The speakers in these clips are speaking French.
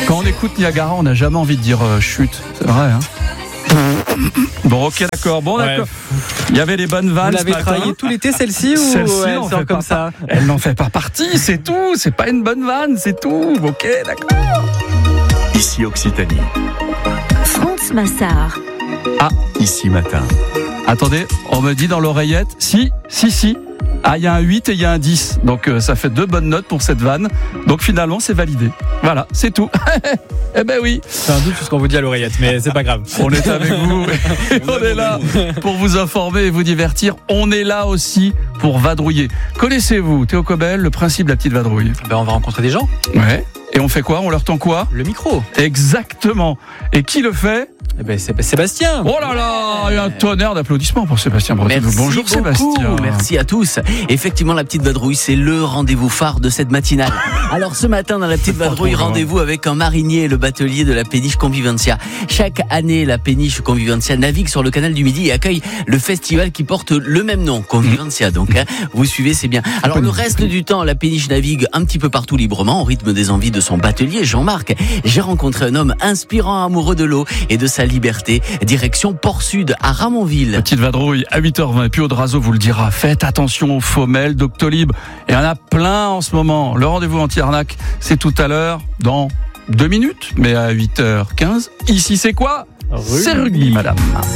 Quand on écoute Niagara, on n'a jamais envie de dire chute. C'est vrai, hein. Bon, ok, d'accord. Bon, d'accord. Il y avait les bonnes vannes. Vous l'avez travaillé tout l'été, celle-ci, ou celle-ci, elle sort comme ça? Elle n'en fait pas partie, c'est tout. C'est pas une bonne vanne, c'est tout. Ok, d'accord. Ici Occitanie. Franz Massard. Ah, ici matin. Attendez, on me dit dans l'oreillette, si. Ah, il y a un 8 et il y a un 10. Donc ça fait 2 bonnes notes pour cette vanne. Donc finalement, c'est validé. Voilà, c'est tout. Eh ben oui. C'est un doute sur ce qu'on vous dit à l'oreillette, mais c'est pas grave. On est avec vous. Et on est là pour vous informer et vous divertir. On est là aussi pour vadrouiller. Connaissez-vous, Théo Cobel, le principe de la petite vadrouille? On va rencontrer des gens. Ouais. Et on fait quoi? On leur tend quoi? Le micro. Exactement. Et qui le fait? C'est Sébastien. Oh là là, il y a un tonnerre d'applaudissements pour Sébastien Breton. Bonjour beaucoup. Sébastien. Merci à tous. Effectivement, la petite vadrouille, c'est le rendez-vous phare de cette matinale. Alors ce matin, dans la petite vadrouille, rendez-vous avec un marinier et le batelier de la péniche Convivencia. Chaque année, la péniche Convivencia navigue sur le canal du Midi et accueille le festival qui porte le même nom, Convivencia. Donc, vous suivez, c'est bien. Alors le reste du temps, la péniche navigue un petit peu partout librement, au rythme des envies de son batelier, Jean-Marc. J'ai rencontré un homme inspirant, amoureux de l'eau et de sa liberté. Direction Port-Sud, à Ramonville. Petite vadrouille à 8h20. Et puis Audrazo vous le dira. Faites attention aux femelles Doctolib. Et il y en a plein en ce moment. Le rendez-vous anti-arnaque, c'est tout à l'heure, dans 2 minutes. Mais à 8h15, ici c'est quoi? C'est rugby, madame.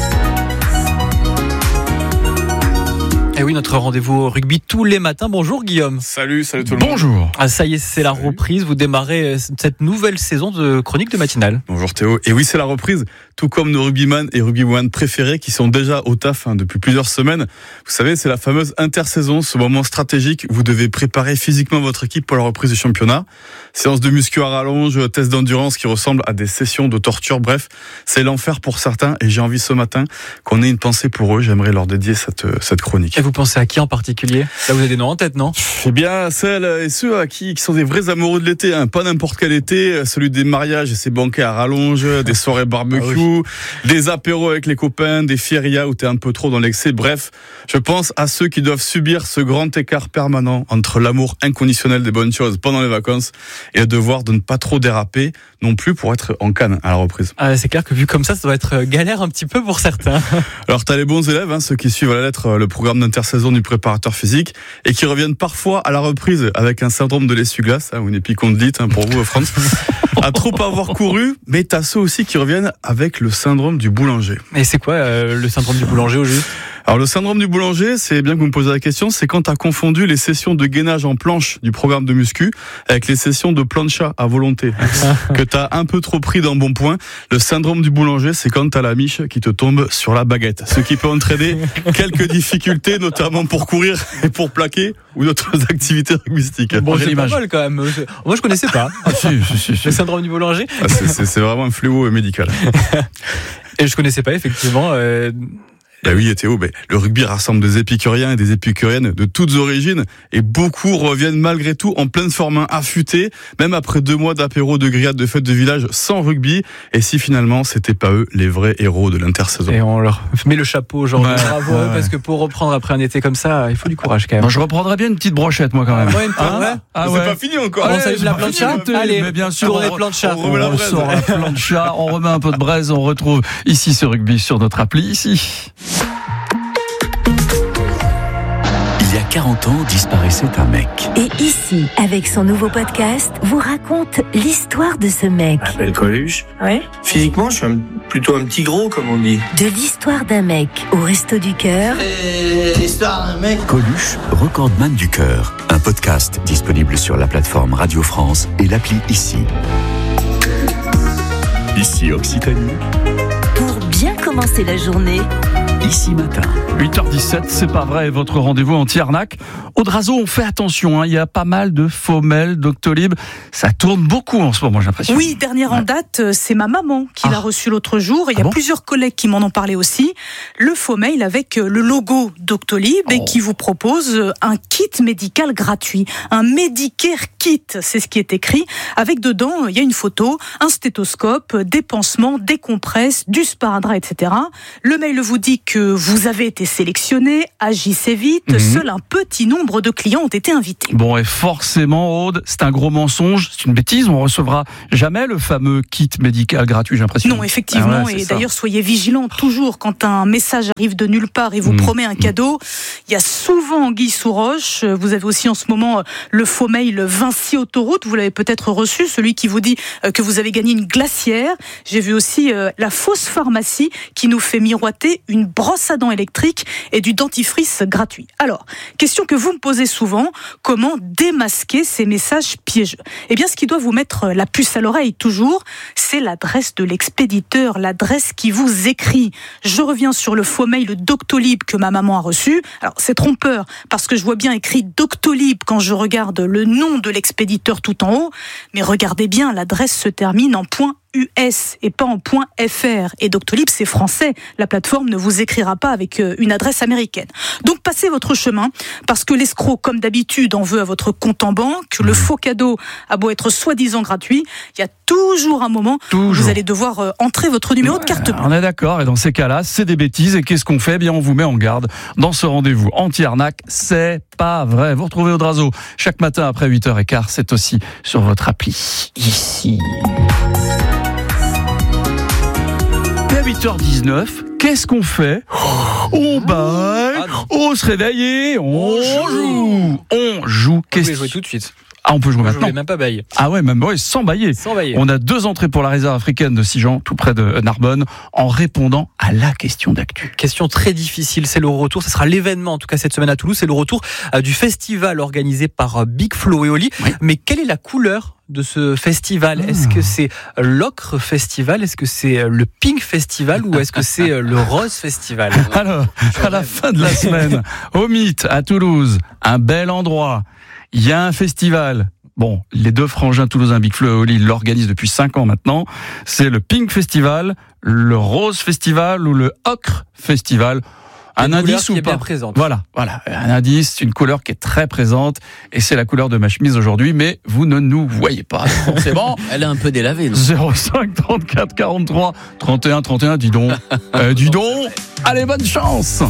Et oui, notre rendez-vous au rugby tous les matins. Bonjour Guillaume. Salut tout le monde. Bonjour. Ah, ça y est, c'est la reprise. Vous démarrez cette nouvelle saison de chronique de matinale. Bonjour Théo. Et oui, c'est la reprise, tout comme nos rugbyman et rugbywoman préférés qui sont déjà au taf depuis plusieurs semaines. Vous savez, c'est la fameuse intersaison, ce moment stratégique où vous devez préparer physiquement votre équipe pour la reprise du championnat. Séance de muscu à rallonge, test d'endurance qui ressemblent à des sessions de torture. Bref, c'est l'enfer pour certains et j'ai envie ce matin qu'on ait une pensée pour eux. J'aimerais leur dédier cette chronique. Et vous pensez à qui en particulier? Là, vous avez des noms en tête, non? Eh bien, celles et ceux qui sont des vrais amoureux de l'été, pas n'importe quel été, celui des mariages et ses banquets à rallonge, des soirées barbecue, des apéros avec les copains, des férias où t'es un peu trop dans l'excès. Bref, je pense à ceux qui doivent subir ce grand écart permanent entre l'amour inconditionnel des bonnes choses pendant les vacances et le devoir de ne pas trop déraper non plus pour être en canne à la reprise. Ah, c'est clair que vu comme ça doit être galère un petit peu pour certains. Alors t'as les bons élèves, ceux qui suivent à la lettre le programme d'intersaison du préparateur physique et qui reviennent parfois à la reprise avec un syndrome de l'essuie-glace ou une épicondylite pour vous, France, à trop avoir couru. Mais t'as ceux aussi qui reviennent avec le syndrome du boulanger. Et c'est quoi le syndrome du boulanger au juste? Alors le syndrome du boulanger, c'est bien que vous me posez la question, c'est quand tu as confondu les sessions de gainage en planche du programme de muscu avec les sessions de plancha à volonté, que tu as un peu trop pris d'un bon point. Le syndrome du boulanger, c'est quand tu as la miche qui te tombe sur la baguette, ce qui peut entraîner quelques difficultés, notamment pour courir et pour plaquer ou d'autres activités rugbystiques. Bon, c'est pas mal quand même. Moi, je connaissais pas. Le syndrome du boulanger. C'est vraiment un fléau médical. Et je connaissais pas, effectivement. Ben oui, Théo, le rugby rassemble des épicuriens et des épicuriennes de toutes origines et beaucoup reviennent malgré tout en pleine forme, affûtés, même après 2 mois d'apéro, de grillade, de fête de village sans rugby. Et si finalement c'était pas eux les vrais héros de l'intersaison. Et on leur met le chapeau aujourd'hui. Bravo, parce que pour reprendre après un été comme ça, il faut du courage quand même. Moi, je reprendrais bien une petite brochette, moi, quand même. C'est pas fini encore. On s'allume la plancha. Allez, mais bien sûr, tournée de plancha. On sort la plancha, on remet un peu de braise, on retrouve ici ce rugby sur notre appli, ici. Il y a 40 ans, disparaissait un mec. Et ici, avec son nouveau podcast, vous raconte l'histoire de ce mec. Je m'appelle Coluche. Ouais. Physiquement, je suis plutôt un petit gros, comme on dit. De l'histoire d'un mec au Resto du Cœur. L'histoire d'un mec. Coluche, recordman du cœur. Un podcast disponible sur la plateforme Radio France et l'appli Ici. Ici Occitanie. Pour bien commencer la journée. Ici matin. 8h17, c'est pas vrai, votre rendez-vous anti-arnaque. Audrazo, on fait attention, il y a pas mal de femelles Doctolib. Ça tourne beaucoup en ce moment, j'ai l'impression. Oui, dernière en date, c'est ma maman qui l'a reçu l'autre jour. Il y a plusieurs collègues qui m'en ont parlé aussi. Le Faux-Mail avec le logo Doctolib et qui vous propose un kit médical gratuit. Un Medicare kit, c'est ce qui est écrit. Avec dedans, il y a une photo, un stéthoscope, des pansements, des compresses, du sparadrap, etc. Le mail vous dit que vous avez été sélectionné, agissez vite, seul un petit nombre de clients ont été invités. Bon, et forcément, Aude, c'est un gros mensonge, c'est une bêtise, on recevra jamais le fameux kit médical gratuit, j'ai l'impression. Non, effectivement, et d'ailleurs, soyez vigilants toujours quand un message arrive de nulle part et vous promet un cadeau. Il y a souvent anguille sous roche. Vous avez aussi en ce moment le faux mail Vinci Autoroute, vous l'avez peut-être reçu, celui qui vous dit que vous avez gagné une glacière. J'ai vu aussi la fausse pharmacie qui nous fait miroiter une brosse à dents électrique et du dentifrice gratuit. Alors, question que vous me posez souvent, comment démasquer ces messages piégeux ? Eh bien, ce qui doit vous mettre la puce à l'oreille toujours, c'est l'adresse de l'expéditeur, l'adresse qui vous écrit. Je reviens sur le faux mail Doctolib que ma maman a reçu. Alors, c'est trompeur parce que je vois bien écrit Doctolib quand je regarde le nom de l'expéditeur tout en haut, mais regardez bien, l'adresse se termine en .us et pas en .fr. Et Doctolib, c'est français. La plateforme ne vous écrira pas avec une adresse américaine. Donc, passez votre chemin parce que l'escroc, comme d'habitude, en veut à votre compte en banque. Le faux cadeau a beau être soi-disant gratuit, il y a toujours un moment où vous allez devoir entrer votre numéro de carte bleue. On est d'accord. Et dans ces cas-là, c'est des bêtises. Et qu'est-ce qu'on fait ? Eh bien, on vous met en garde dans ce rendez-vous anti-arnaque. C'est pas vrai. Vous retrouvez Audrazo chaque matin après 8h15. C'est aussi sur votre appli. Ici. 8h19, qu'est-ce qu'on fait ? On baille, on se réveille, on joue. On joue. On peut jouer tout de suite. Ah, on peut jouer maintenant. Je même pas bailler. Ah ouais, même sans bailler. Sans bailler. On a 2 entrées pour la réserve africaine de Sijan, tout près de Narbonne, en répondant à la question d'actu. Question très difficile, c'est le retour, ce sera l'événement en tout cas cette semaine à Toulouse, c'est le retour du festival organisé par Big Flo et Oli. Oui. Mais quelle est la couleur de ce festival ? Est-ce que c'est l'Ocre Festival ? Est-ce que c'est le Pink Festival ? Ou est-ce que c'est le Rose Festival ? Alors, à la fin de la semaine, au Mythe, à Toulouse, un bel endroit, il y a un festival. Bon, les 2 frangins toulousains Big Flo et Oli l'organisent depuis 5 ans maintenant. C'est le Pink Festival, le Rose Festival ou le Ocre Festival. Un indice ou pas ? Voilà, un indice, une couleur qui est très présente et c'est la couleur de ma chemise aujourd'hui, mais vous ne nous voyez pas. C'est bon. Elle est un peu délavée. 05 34 43 31 31, dis donc. Allez, bonne chance.